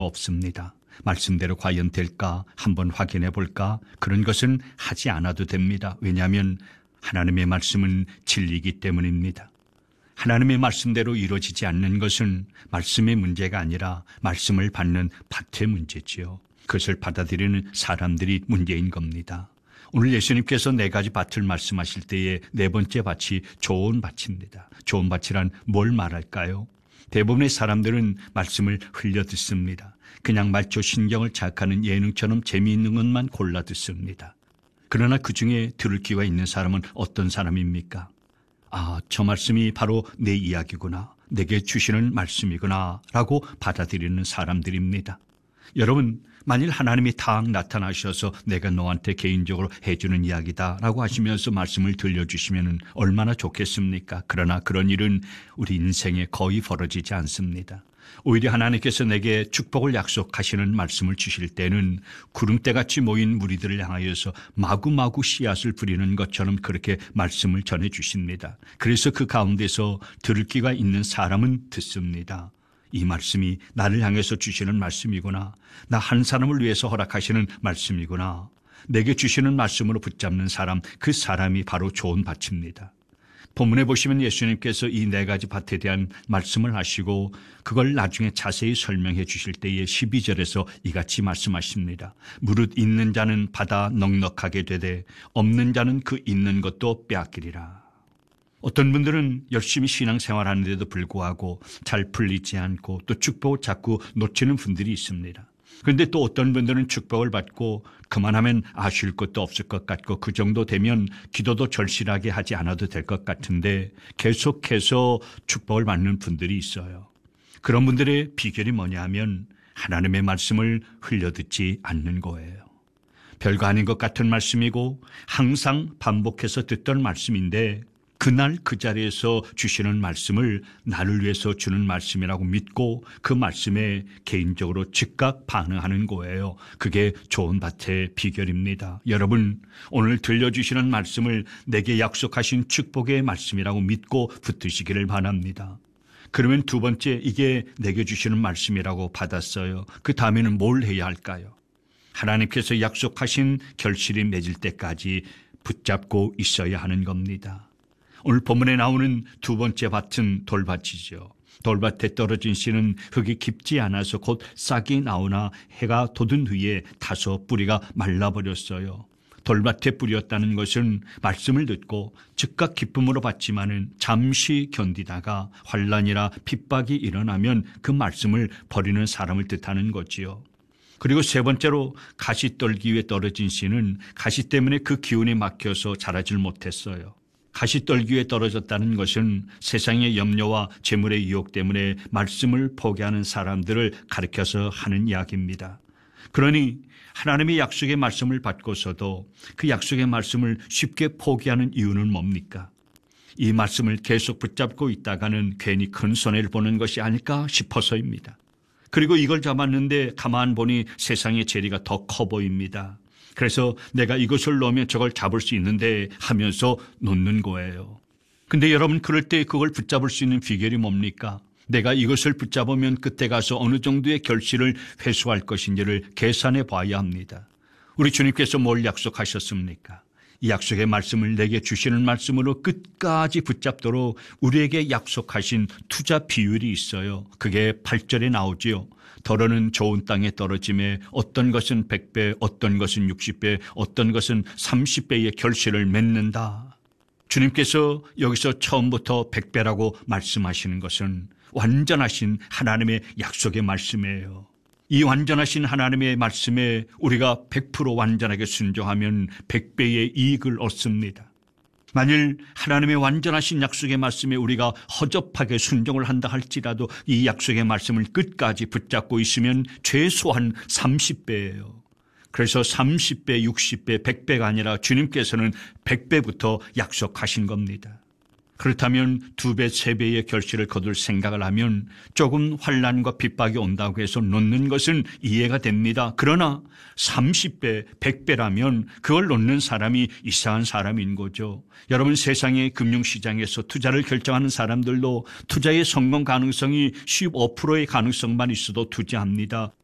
없습니다. 말씀대로 과연 될까 한번 확인해 볼까 그런 것은 하지 않아도 됩니다. 왜냐하면 하나님의 말씀은 진리이기 때문입니다. 하나님의 말씀대로 이루어지지 않는 것은 말씀의 문제가 아니라 말씀을 받는 밭의 문제지요. 그것을 받아들이는 사람들이 문제인 겁니다. 오늘 예수님께서 4가지 밭을 말씀하실 때에 4번째 밭이 좋은 밭입니다. 좋은 밭이란 뭘 말할까요? 대부분의 사람들은 말씀을 흘려 듣습니다. 그냥 말초 신경을 자극하는 예능처럼 재미있는 것만 골라 듣습니다. 그러나 그 중에 들을 귀가 있는 사람은 어떤 사람입니까? 아, 저 말씀이 바로 내 이야기구나. 내게 주시는 말씀이구나 라고 받아들이는 사람들입니다. 여러분, 만일 하나님이 딱 나타나셔서 내가 너한테 개인적으로 해주는 이야기다 라고 하시면서 말씀을 들려주시면 얼마나 좋겠습니까? 그러나 그런 일은 우리 인생에 거의 벌어지지 않습니다. 오히려 하나님께서 내게 축복을 약속하시는 말씀을 주실 때는 구름대같이 모인 무리들을 향하여서 마구마구 씨앗을 부리는 것처럼 그렇게 말씀을 전해 주십니다. 그래서 그 가운데서 들을 귀가 있는 사람은 듣습니다. 이 말씀이 나를 향해서 주시는 말씀이구나. 나 한 사람을 위해서 허락하시는 말씀이구나. 내게 주시는 말씀으로 붙잡는 사람, 그 사람이 바로 좋은 밭입니다. 본문에 보시면 예수님께서 이 4가지 밭에 대한 말씀을 하시고 그걸 나중에 자세히 설명해 주실 때에 12절에서 이같이 말씀하십니다. 무릇 있는 자는 받아 넉넉하게 되되 없는 자는 그 있는 것도 빼앗기리라. 어떤 분들은 열심히 신앙생활하는데도 불구하고 잘 풀리지 않고 또 축복을 자꾸 놓치는 분들이 있습니다. 그런데 또 어떤 분들은 축복을 받고 그만하면 아쉬울 것도 없을 것 같고 그 정도 되면 기도도 절실하게 하지 않아도 될 것 같은데 계속해서 축복을 받는 분들이 있어요. 그런 분들의 비결이 뭐냐 하면 하나님의 말씀을 흘려듣지 않는 거예요. 별거 아닌 것 같은 말씀이고 항상 반복해서 듣던 말씀인데 그날 그 자리에서 주시는 말씀을 나를 위해서 주는 말씀이라고 믿고 그 말씀에 개인적으로 즉각 반응하는 거예요. 그게 좋은 밭의 비결입니다. 여러분, 오늘 들려주시는 말씀을 내게 약속하신 축복의 말씀이라고 믿고 붙드시기를 바랍니다. 그러면 2번째, 이게 내게 주시는 말씀이라고 받았어요. 그 다음에는 뭘 해야 할까요? 하나님께서 약속하신 결실이 맺을 때까지 붙잡고 있어야 하는 겁니다. 오늘 본문에 나오는 2번째 밭은 돌밭이죠. 돌밭에 떨어진 씨는 흙이 깊지 않아서 곧 싹이 나오나 해가 돋은 후에 타서 뿌리가 말라버렸어요. 돌밭에 뿌렸다는 것은 말씀을 듣고 즉각 기쁨으로 받지만은 잠시 견디다가 환난이라 핍박이 일어나면 그 말씀을 버리는 사람을 뜻하는 거지요. 그리고 3번째로 가시떨기 위에 떨어진 씨는 가시 때문에 그 기운에 막혀서 자라질 못했어요. 가시떨기에 떨어졌다는 것은 세상의 염려와 재물의 유혹 때문에 말씀을 포기하는 사람들을 가리켜서 하는 이야기입니다. 그러니 하나님의 약속의 말씀을 받고서도 그 약속의 말씀을 쉽게 포기하는 이유는 뭡니까? 이 말씀을 계속 붙잡고 있다가는 괜히 큰 손해를 보는 것이 아닐까 싶어서입니다. 그리고 이걸 잡았는데 가만 보니 세상의 재리가 더 커 보입니다. 그래서 내가 이것을 놓으면 저걸 잡을 수 있는데 하면서 놓는 거예요. 근데 여러분, 그럴 때 그걸 붙잡을 수 있는 비결이 뭡니까? 내가 이것을 붙잡으면 그때 가서 어느 정도의 결실을 회수할 것인지를 계산해 봐야 합니다. 우리 주님께서 뭘 약속하셨습니까? 이 약속의 말씀을 내게 주시는 말씀으로 끝까지 붙잡도록 우리에게 약속하신 투자 비율이 있어요. 그게 8절에 나오지요. 더러는 좋은 땅에 떨어짐에 어떤 것은 100배, 어떤 것은 60배, 어떤 것은 30배의 결실을 맺는다. 주님께서 여기서 처음부터 100배라고 말씀하시는 것은 완전하신 하나님의 약속의 말씀이에요. 이 완전하신 하나님의 말씀에 우리가 100% 완전하게 순종하면 100배의 이익을 얻습니다. 만일 하나님의 완전하신 약속의 말씀에 우리가 허접하게 순종을 한다 할지라도 이 약속의 말씀을 끝까지 붙잡고 있으면 최소한 30배예요. 그래서 30배, 60배, 100배가 아니라 주님께서는 100배부터 약속하신 겁니다. 그렇다면 2배, 3배의 결실을 거둘 생각을 하면 조금 환난과 핍박이 온다고 해서 놓는 것은 이해가 됩니다. 그러나 30배, 100배라면 그걸 놓는 사람이 이상한 사람인 거죠. 여러분, 세상의 금융시장에서 투자를 결정하는 사람들도 투자의 성공 가능성이 15%의 가능성만 있어도 투자합니다.